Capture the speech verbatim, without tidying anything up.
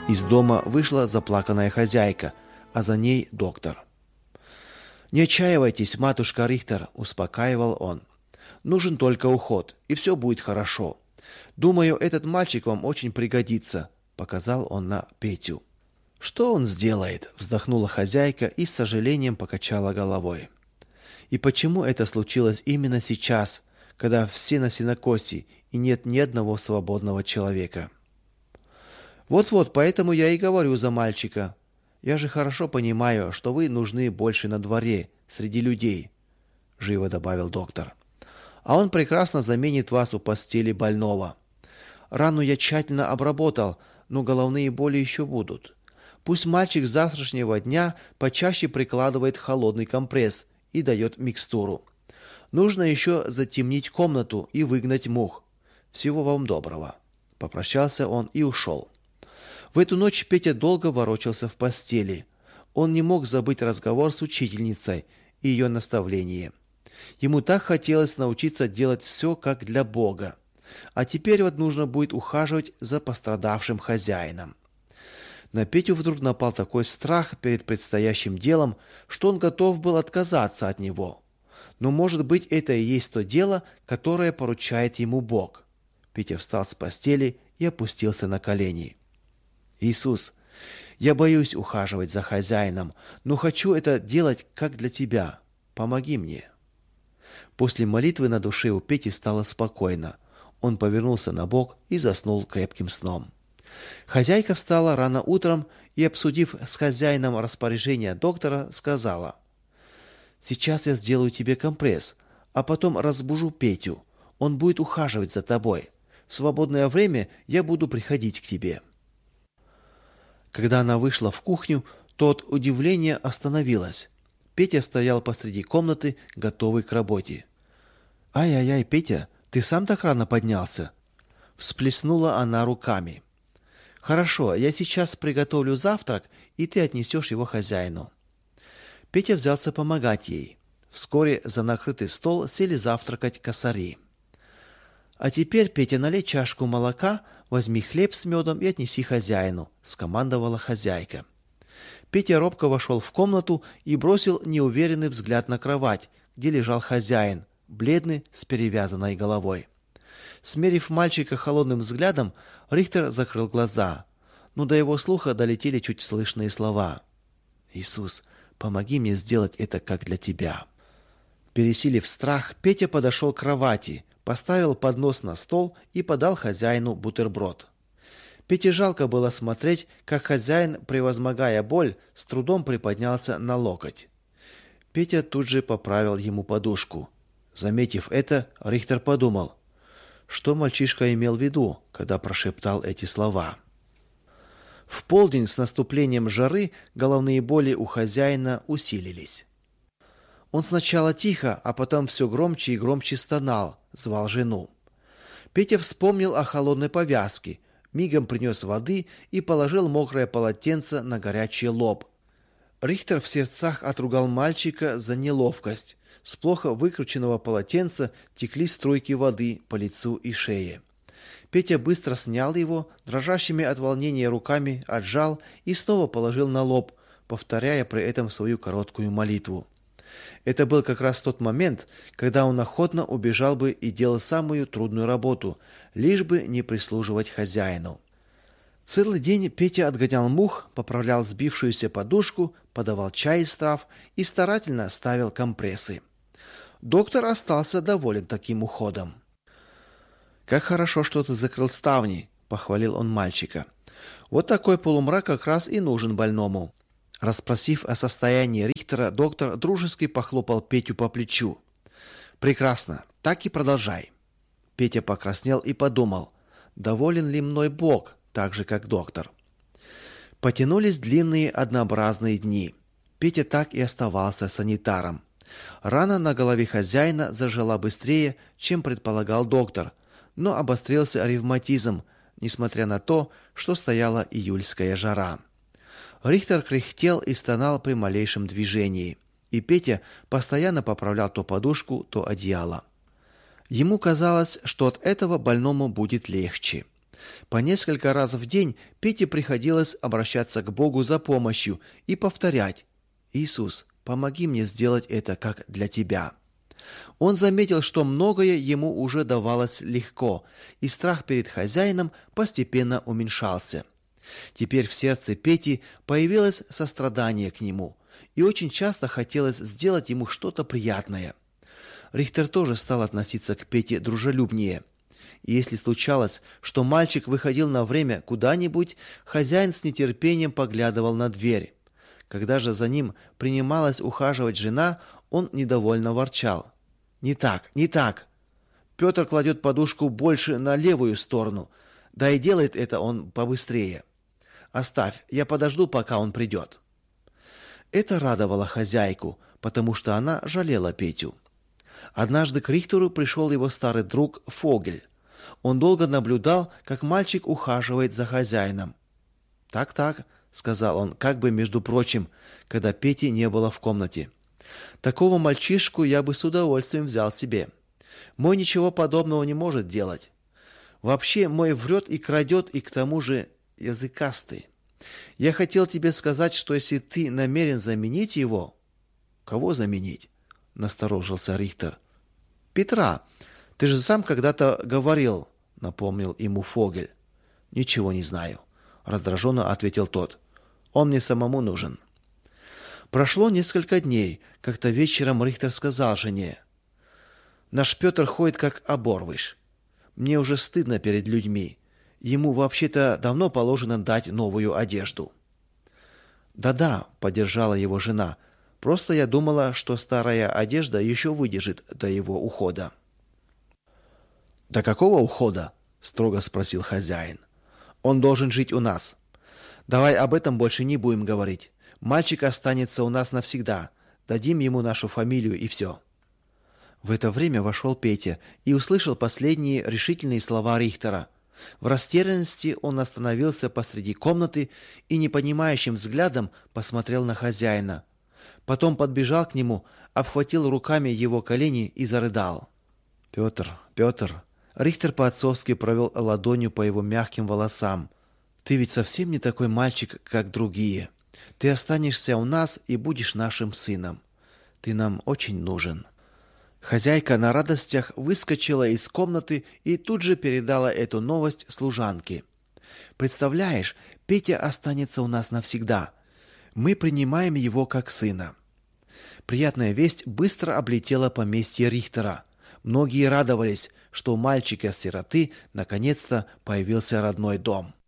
Из дома вышла заплаканная хозяйка, а за ней доктор. «Не отчаивайтесь, матушка Рихтер», – успокаивал он. «Нужен только уход, и все будет хорошо. Думаю, этот мальчик вам очень пригодится», – показал он на Петю. «Что он сделает?» – вздохнула хозяйка и с сожалением покачала головой. «И почему это случилось именно сейчас, когда все на сенокосе и нет ни одного свободного человека?» «Вот-вот, поэтому я и говорю за мальчика. Я же хорошо понимаю, что вы нужны больше на дворе, среди людей», – живо добавил доктор. «А он прекрасно заменит вас у постели больного. Рану я тщательно обработал, но головные боли еще будут. Пусть мальчик с завтрашнего дня почаще прикладывает холодный компресс и дает микстуру. Нужно еще затемнить комнату и выгнать мух. Всего вам доброго». Попрощался он и ушел. В эту ночь Петя долго ворочался в постели. Он не мог забыть разговор с учительницей и ее наставление. Ему так хотелось научиться делать все как для Бога. А теперь вот нужно будет ухаживать за пострадавшим хозяином. На Петю вдруг напал такой страх перед предстоящим делом, что он готов был отказаться от него. Но, может быть, это и есть то дело, которое поручает ему Бог. Петя встал с постели и опустился на колени. «Иисус, я боюсь ухаживать за хозяином, но хочу это делать как для Тебя. Помоги мне». После молитвы на душе у Пети стало спокойно. Он повернулся на бок и заснул крепким сном. Хозяйка встала рано утром и, обсудив с хозяином распоряжение доктора, сказала: «Сейчас я сделаю тебе компресс, а потом разбужу Петю. Он будет ухаживать за тобой. В свободное время я буду приходить к тебе». Когда она вышла в кухню, то от удивления остановилась. Петя стоял посреди комнаты, готовый к работе. «Ай-яй-яй, Петя, ты сам так рано поднялся?» Всплеснула она руками. «Хорошо, я сейчас приготовлю завтрак, и ты отнесешь его хозяину». Петя взялся помогать ей. Вскоре за накрытый стол сели завтракать косари. «А теперь, Петя, налей чашку молока, возьми хлеб с медом и отнеси хозяину», – скомандовала хозяйка. Петя робко вошел в комнату и бросил неуверенный взгляд на кровать, где лежал хозяин, бледный, с перевязанной головой. Смерив мальчика холодным взглядом, Рихтер закрыл глаза, но до его слуха долетели чуть слышные слова: «Иисус, помоги мне сделать это как для Тебя». Пересилив страх, Петя подошел к кровати, поставил поднос на стол и подал хозяину бутерброд. Пете жалко было смотреть, как хозяин, превозмогая боль, с трудом приподнялся на локоть. Петя тут же поправил ему подушку. Заметив это, Рихтер подумал, что мальчишка имел в виду, когда прошептал эти слова. В полдень с наступлением жары головные боли у хозяина усилились. Он сначала тихо, а потом все громче и громче стонал, звал жену. Петя вспомнил о холодной повязке, мигом принес воды и положил мокрое полотенце на горячий лоб. Рихтер в сердцах отругал мальчика за неловкость. С плохо выкрученного полотенца текли струйки воды по лицу и шее. Петя быстро снял его, дрожащими от волнения руками отжал и снова положил на лоб, повторяя при этом свою короткую молитву. Это был как раз тот момент, когда он охотно убежал бы и делал самую трудную работу, лишь бы не прислуживать хозяину. Целый день Петя отгонял мух, поправлял сбившуюся подушку, подавал чай из трав и старательно ставил компрессы. Доктор остался доволен таким уходом. «Как хорошо, что ты закрыл ставни», – похвалил он мальчика. «Вот такой полумрак как раз и нужен больному». Расспросив о состоянии Рихтера, доктор дружески похлопал Петю по плечу. «Прекрасно, так и продолжай». Петя покраснел и подумал, доволен ли мной Бог, так же, как доктор. Потянулись длинные однообразные дни. Петя так и оставался санитаром. Рана на голове хозяина зажила быстрее, чем предполагал доктор, но обострился ревматизм, несмотря на то, что стояла июльская жара. Рихтер кряхтел и стонал при малейшем движении, и Петя постоянно поправлял то подушку, то одеяло. Ему казалось, что от этого больному будет легче. По несколько раз в день Пете приходилось обращаться к Богу за помощью и повторять: «Иисус, помоги мне сделать это как для Тебя». Он заметил, что многое ему уже давалось легко, и страх перед хозяином постепенно уменьшался. Теперь в сердце Пети появилось сострадание к нему, и очень часто хотелось сделать ему что-то приятное. Рихтер тоже стал относиться к Пете дружелюбнее. И если случалось, что мальчик выходил на время куда-нибудь, хозяин с нетерпением поглядывал на дверь. Когда же за ним принималась ухаживать жена, он недовольно ворчал: «Не так, не так. Петр кладет подушку больше на левую сторону, да и делает это он побыстрее. Оставь, я подожду, пока он придет». Это радовало хозяйку, потому что она жалела Петю. Однажды к Рихтеру пришел его старый друг Фогель. Он долго наблюдал, как мальчик ухаживает за хозяином. «Так-так», — сказал он, как бы между прочим, когда Пети не было в комнате. «Такого мальчишку я бы с удовольствием взял себе. Мой ничего подобного не может делать. Вообще, мой врет и крадет, и к тому же языкастый. Я хотел тебе сказать, что если ты намерен заменить его...» «Кого заменить?» — насторожился Рихтер. «Петра. Ты же сам когда-то говорил», — напомнил ему Фогель. «Ничего не знаю», — раздраженно ответил тот. «Он мне самому нужен». Прошло несколько дней. Как-то вечером Рихтер сказал жене: «Наш Петр ходит как оборвыш. Мне уже стыдно перед людьми. Ему вообще-то давно положено дать новую одежду». «Да-да», — поддержала его жена. «Просто я думала, что старая одежда еще выдержит до его ухода». «До какого ухода?» — строго спросил хозяин. «Он должен жить у нас. Давай об этом больше не будем говорить. Мальчик останется у нас навсегда. Дадим ему нашу фамилию и все». В это время вошел Петя и услышал последние решительные слова Рихтера. В растерянности он остановился посреди комнаты и непонимающим взглядом посмотрел на хозяина. Потом подбежал к нему, обхватил руками его колени и зарыдал. «Петр, Петр!» Рихтер по-отцовски провел ладонью по его мягким волосам. «Ты ведь совсем не такой мальчик, как другие. Ты останешься у нас и будешь нашим сыном. Ты нам очень нужен». Хозяйка на радостях выскочила из комнаты и тут же передала эту новость служанке. «Представляешь, Петя останется у нас навсегда. Мы принимаем его как сына». Приятная весть быстро облетела поместье Рихтера. Многие радовались, что у мальчика-сироты наконец-то появился родной дом.